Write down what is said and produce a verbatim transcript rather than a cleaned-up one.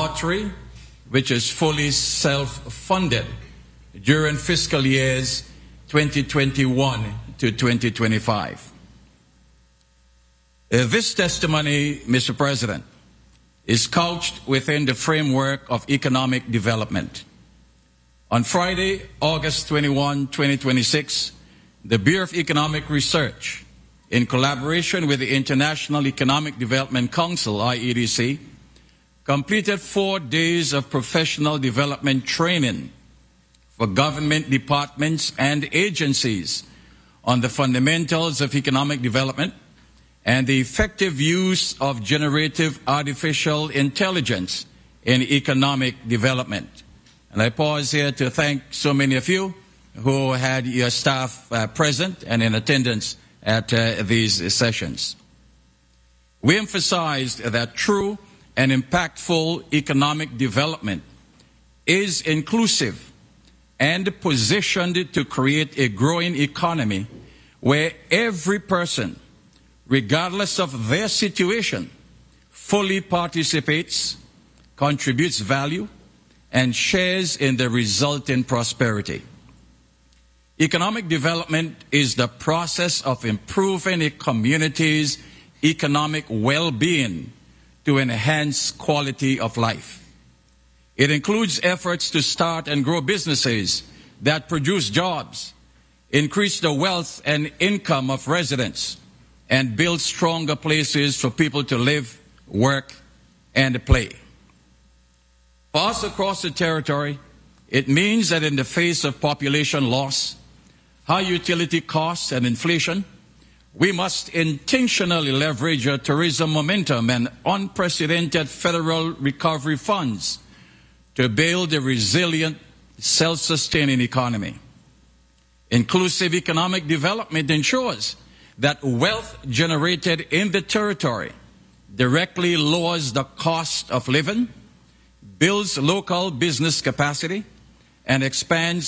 lottery, which is fully self-funded during fiscal years twenty twenty-one to twenty twenty-five. Uh, this testimony, Mister President, is couched within the framework of economic development. On Friday, August twenty-first, twenty twenty-six, the Bureau of Economic Research, in collaboration with the International Economic Development Council, I E D C, completed four days of professional development training for government departments and agencies on the fundamentals of economic development and the effective use of generative artificial intelligence in economic development. And I pause here to thank so many of you who had your staff uh, present and in attendance at uh, these sessions. We emphasized that true and impactful economic development is inclusive and positioned to create a growing economy where every person, regardless of their situation, fully participates, contributes value, and shares in the resulting prosperity. Economic development is the process of improving a community's economic well-being to enhance quality of life. It includes efforts to start and grow businesses that produce jobs, increase the wealth and income of residents, and build stronger places for people to live, work, and play. For us across the territory, it means that in the face of population loss, high utility costs, and inflation, we must intentionally leverage our tourism momentum and unprecedented federal recovery funds to build a resilient, self-sustaining economy. Inclusive economic development ensures that wealth generated in the territory directly lowers the cost of living, builds local business capacity, and expands